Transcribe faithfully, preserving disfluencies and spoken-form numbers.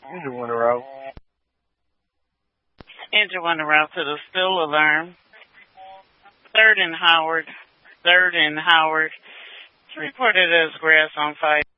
Engine one around. Engine one around to the still alarm. Third and Howard. Third and Howard. Reported as grass on fire.